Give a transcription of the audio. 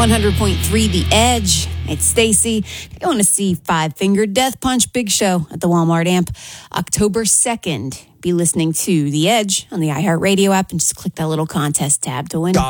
100.3 The Edge. It's Stacy. If you want to see Five Finger Death Punch Big Show at the Walmart Amp, October 2nd. Be listening to The Edge on the iHeartRadio app and just click that little contest tab to win.